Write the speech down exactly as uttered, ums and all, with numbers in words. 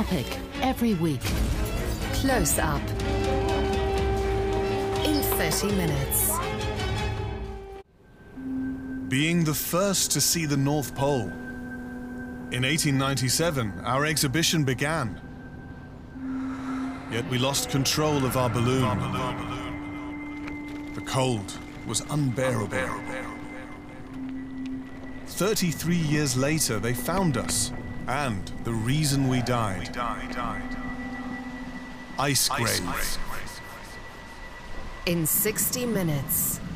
topic every week. Close Up. In thirty minutes. Being the first to see the North Pole. In eighteen ninety-seven, our exhibition began. Yet we lost control of our balloon. The cold was unbearable. Thirty-three years later, they found us, and the reason we died. Ice grave. In sixty minutes.